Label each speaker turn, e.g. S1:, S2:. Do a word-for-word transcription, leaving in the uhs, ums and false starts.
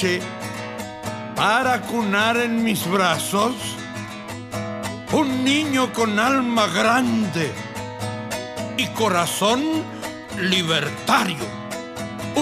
S1: noche para cunar en mis brazos un niño con alma grande y corazón libertario.